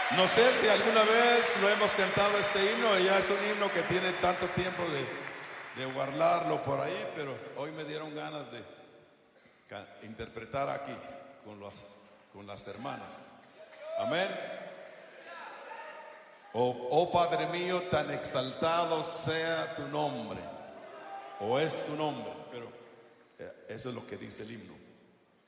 No sé si alguna vez lo hemos cantado este himno, ya es un himno que tiene tanto tiempo de guardarlo por ahí, pero hoy me dieron ganas de interpretar aquí con las hermanas. Amén. Oh Padre mío, tan exaltado sea tu nombre, o es tu nombre, pero eso es lo que dice el himno.